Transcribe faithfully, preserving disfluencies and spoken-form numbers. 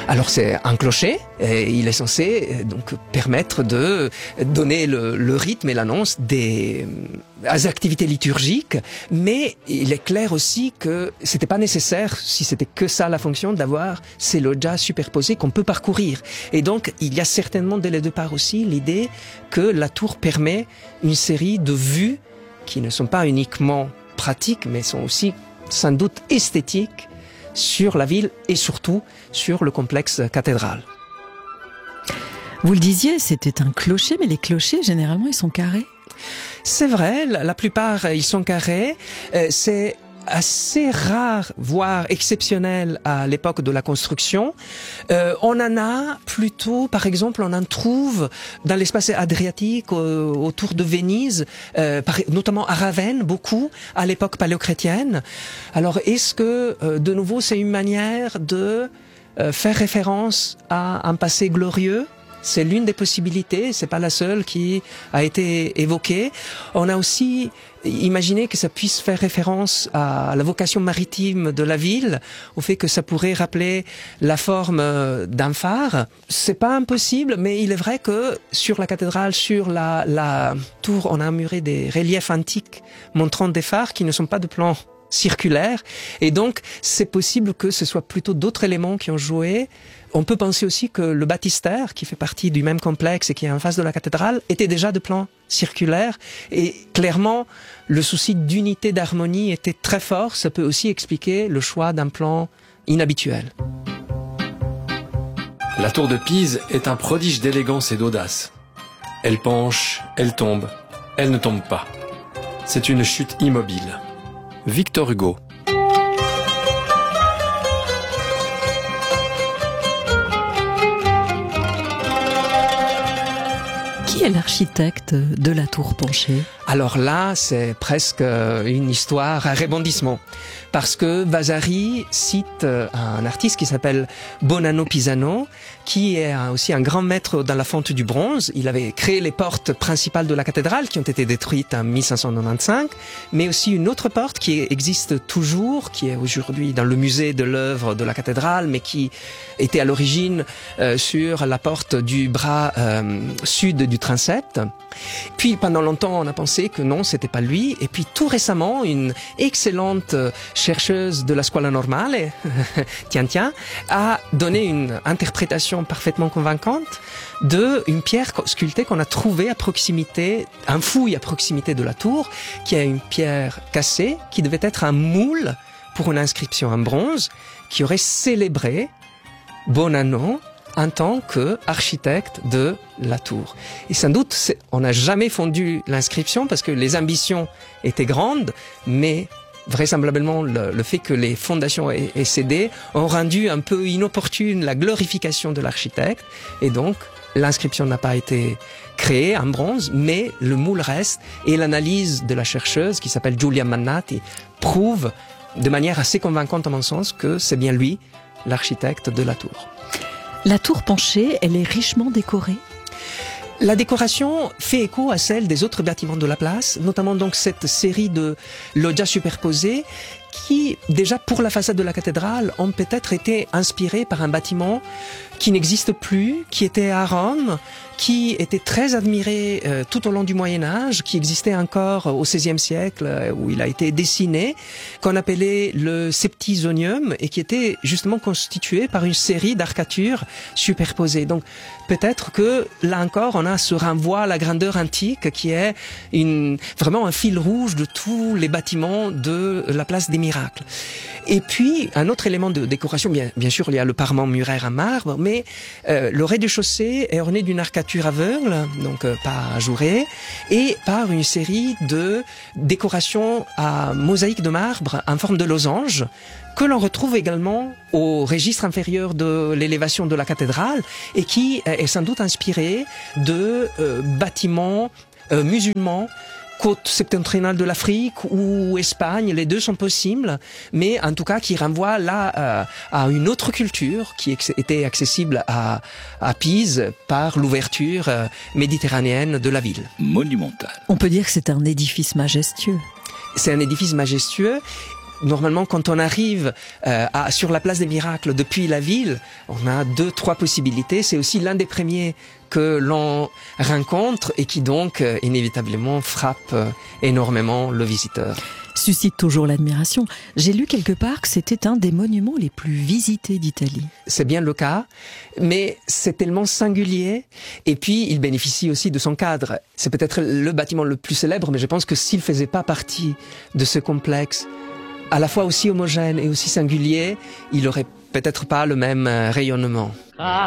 Alors c'est un clocher, et il est censé donc permettre de donner le, le rythme et l'annonce des, des activités liturgiques, mais il est clair aussi que c'était pas nécessaire, si c'était que ça la fonction, d'avoir ces loggias superposés qu'on peut parcourir. Et donc il y a certainement dès le départ aussi l'idée que la tour permet une série de vues qui ne sont pas uniquement pratiques, mais sont aussi sans doute esthétiques sur la ville et surtout sur le complexe cathédral. Vous le disiez, c'était un clocher, mais les clochers, généralement, ils sont carrés. C'est vrai, la plupart, ils sont carrés. Euh, c'est assez rare, voire exceptionnel à l'époque de la construction. Euh, on en a plutôt, par exemple, on en trouve dans l'espace adriatique, euh, autour de Venise, euh, par, notamment à Ravenne, beaucoup, à l'époque paléochrétienne. Alors, est-ce que, euh, de nouveau, c'est une manière de euh, faire référence à un passé glorieux ? C'est l'une des possibilités, c'est pas la seule qui a été évoquée. On a aussi imaginé que ça puisse faire référence à la vocation maritime de la ville, au fait que ça pourrait rappeler la forme d'un phare. C'est pas impossible, mais il est vrai que sur la cathédrale, sur la, la tour, on a muré des reliefs antiques montrant des phares qui ne sont pas de plan circulaire, et donc c'est possible que ce soit plutôt d'autres éléments qui ont joué. On peut penser aussi que le baptistère, qui fait partie du même complexe et qui est en face de la cathédrale, était déjà de plan circulaire, et clairement le souci d'unité, d'harmonie était très fort. Ça peut aussi expliquer le choix d'un plan inhabituel. La tour de Pise est un prodige d'élégance et d'audace. Elle penche, elle tombe, elle ne tombe pas. C'est une chute immobile. Victor Hugo. Qui est l'architecte de la tour penchée ? Alors là, c'est presque une histoire à rebondissement. Parce que Vasari cite un artiste qui s'appelle Bonanno Pisano, qui est aussi un grand maître dans la fonte du bronze. Il avait créé les portes principales de la cathédrale qui ont été détruites en mille cinq cent quatre-vingt-quinze, mais aussi une autre porte qui existe toujours, qui est aujourd'hui dans le musée de l'œuvre de la cathédrale, mais qui était à l'origine euh, sur la porte du bras euh, sud du transept. Puis pendant longtemps, on a pensé que non, c'était pas lui. Et puis tout récemment, une excellente chercheuse de la Scuola Normale, tiens tiens, a donné une interprétation parfaitement convaincante de une pierre sculptée qu'on a trouvée à proximité, un fouille à proximité de la tour, qui est une pierre cassée, qui devait être un moule pour une inscription en bronze, qui aurait célébré Bonanno en tant qu'architecte de la tour. Et sans doute, on n'a jamais fondu l'inscription parce que les ambitions étaient grandes, mais vraisemblablement le, le fait que les fondations aient, aient cédé ont rendu un peu inopportune la glorification de l'architecte, et donc l'inscription n'a pas été créée en bronze, mais le moule reste, et l'analyse de la chercheuse qui s'appelle Giulia Mannati prouve de manière assez convaincante à mon sens que c'est bien lui l'architecte de la tour. La tour penchée, elle est richement décorée. La décoration fait écho à celle des autres bâtiments de la place, notamment donc cette série de loggias superposées qui, déjà pour la façade de la cathédrale, ont peut-être été inspirés par un bâtiment qui n'existe plus, qui était à Rome, qui était très admiré euh, tout au long du Moyen-Âge, qui existait encore au seizième siècle, euh, où il a été dessiné, qu'on appelait le septisonium, et qui était justement constitué par une série d'arcatures superposées. Donc peut-être que, là encore, on a ce renvoi à la grandeur antique, qui est une, vraiment un fil rouge de tous les bâtiments de la place des Miracles. Et puis, un autre élément de décoration, bien, bien sûr, il y a le parement muraire en marbre, mais euh, le rez-de-chaussée est orné d'une arcature aveugle, donc euh, pas ajourée, et par une série de décorations à mosaïque de marbre en forme de losange, que l'on retrouve également au registre inférieur de l'élévation de la cathédrale, et qui est sans doute inspiré de euh, bâtiments euh, musulmans, côte septentrionale de l'Afrique ou Espagne, les deux sont possibles, mais en tout cas qui renvoient là euh, à une autre culture qui ex- était accessible à, à Pise par l'ouverture euh, méditerranéenne de la ville. Monumental. On peut dire que c'est un édifice majestueux. C'est un édifice majestueux. Normalement, quand on arrive euh, à, sur la place des miracles depuis la ville, on a deux, trois possibilités. C'est aussi l'un des premiers que l'on rencontre et qui donc euh, inévitablement frappe euh, énormément le visiteur. Suscite toujours l'admiration. J'ai lu quelque part que c'était un des monuments les plus visités d'Italie. C'est bien le cas, mais c'est tellement singulier. Et puis, il bénéficie aussi de son cadre. C'est peut-être le bâtiment le plus célèbre, mais je pense que s'il faisait pas partie de ce complexe, à la fois aussi homogène et aussi singulier, il aurait peut-être pas le même rayonnement.